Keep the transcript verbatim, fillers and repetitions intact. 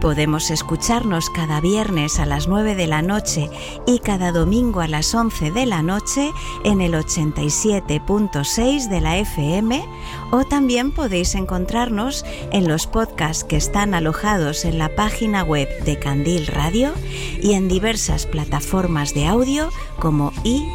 Podemos escucharnos cada viernes a las nueve de la noche y cada domingo a las once de la noche en el ochenta y siete punto seis de la F M, o también podéis encontrarnos en los podcasts que están alojados en la página web de Candil Radio y en diversas plataformas de audio como i